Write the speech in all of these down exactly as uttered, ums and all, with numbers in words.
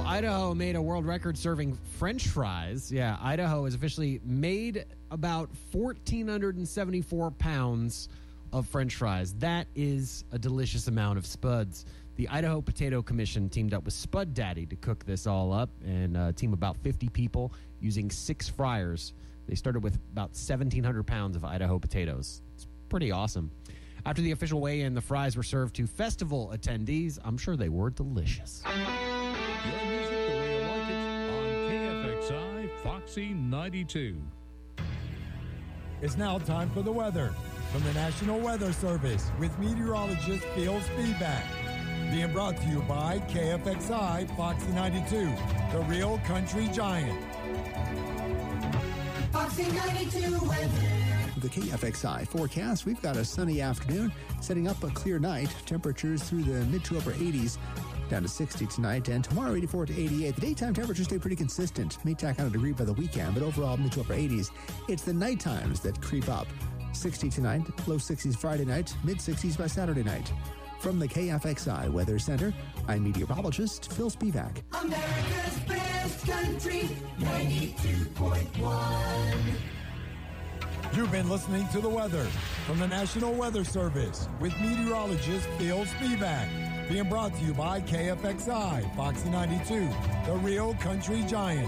Idaho made a world record serving French fries. Yeah, Idaho has officially made about one thousand four hundred seventy-four pounds of French fries. That is a delicious amount of spuds. The Idaho Potato Commission teamed up with Spud Daddy to cook this all up, and a team of about fifty people using six fryers. They started with about seventeen hundred pounds of Idaho potatoes. It's pretty awesome. After the official weigh-in, the fries were served to festival attendees. I'm sure they were delicious. Your music the way you like it on K F X I Foxy ninety-two. It's now time for the weather from the National Weather Service with meteorologist Phil Spivak. Being brought to you by K F X I Foxy ninety-two, the real country giant. Foxy ninety-two weather. The K F X I forecast, we've got a sunny afternoon, setting up a clear night. Temperatures through the mid to upper eighties, down to sixty tonight, and tomorrow eighty-four to eighty-eight. The daytime temperatures stay pretty consistent. May tack on a degree by the weekend, but overall mid to upper eighties. It's the night times that creep up. sixty tonight, low sixties Friday night, mid sixties by Saturday night. From the K F X I Weather Center, I'm meteorologist Phil Spivak. America's best country, ninety-two point one. You've been listening to the weather from the National Weather Service with meteorologist Phil Spivak. Being brought to you by K F X I Foxy ninety-two, the real country giant.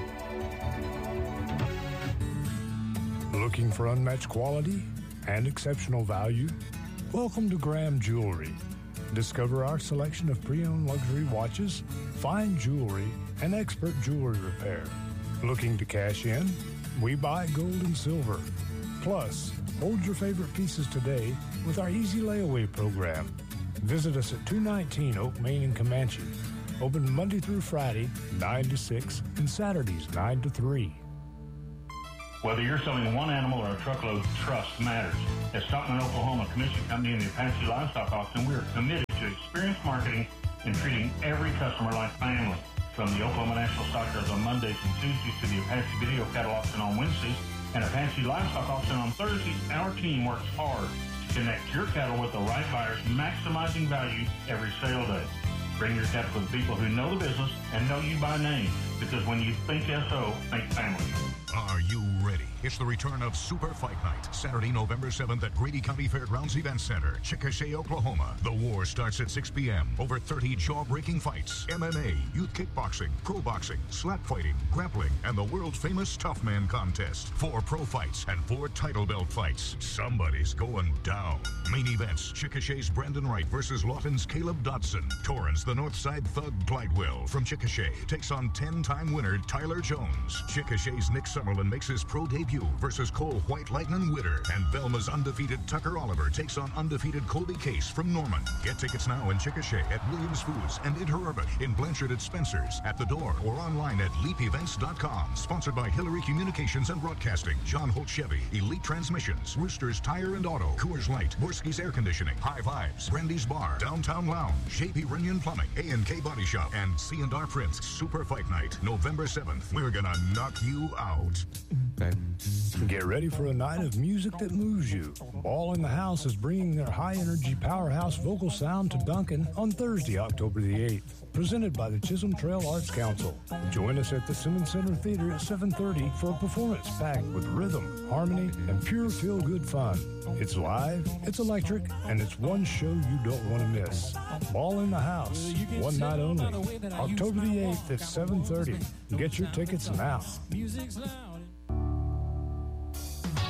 Looking for unmatched quality and exceptional value? Welcome to Graham Jewelry. Discover our selection of pre-owned luxury watches, fine jewelry, and expert jewelry repair. Looking to cash in? We buy gold and silver. Plus, hold your favorite pieces today with our easy layaway program. Visit us at two nineteen Oak Main in Comanche. Open Monday through Friday, nine to six, and Saturdays, nine to three. Whether you're selling one animal or a truckload, trust matters. At Stockton, Oklahoma Commission Company and the Apache Livestock Auction, we are committed to experienced marketing and treating every customer like family. From the Oklahoma National Stock Yards on Mondays and Tuesdays to the Apache Video Cattle Auction on Wednesdays and Apache Livestock Auction on Thursdays, our team works hard to connect your cattle with the right buyers, maximizing value every sale day. Bring your cattle to the people who know the business and know you by name, because when you think S O, think family. Are you ready? It's the return of Super Fight Night, Saturday, November seventh at Grady County Fairgrounds Event Center, Chickasha, Oklahoma. The war starts at six p.m. Over thirty jaw-breaking fights, M M A, youth kickboxing, pro boxing, slap fighting, grappling, and the world-famous Tough Man contest. Four pro fights and four title belt fights. Somebody's going down. Main events, Chickasha's Brandon Wright versus Lawton's Caleb Dodson. Torrance, the Northside Thug Glidewell from Chickasha, takes on ten-time winner Tyler Jones. Chickasha's Nick Summerlin makes his pro debut versus Cole White Lightning Witter. And Velma's undefeated Tucker Oliver takes on undefeated Colby Case from Norman. Get tickets now in Chickasha at Williams Foods and Interurban, in Blanchard at Spencer's, at the door, or online at leap events dot com. Sponsored by Hillary Communications and Broadcasting, John Holt Chevy, Elite Transmissions, Roosters Tire and Auto, Coors Light, Borski's Air Conditioning, High Vibes, Brandy's Bar, Downtown Lounge, J P Runyon Plumbing, A and K Body Shop, and C and R Prints. Super Fight Night, November seventh. We're gonna knock you out. Get ready for a night of music that moves you. Ball in the House is bringing their high-energy powerhouse vocal sound to Duncan on Thursday, October the eighth. Presented by the Chisholm Trail Arts Council. Join us at the Simmons Center Theater at seven thirty for a performance packed with rhythm, harmony, and pure feel-good fun. It's live, it's electric, and it's one show you don't want to miss. Ball in the House, one night only. October the eighth at seven thirty. Get your tickets now.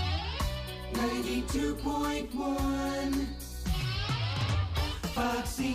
ninety-two point one Foxy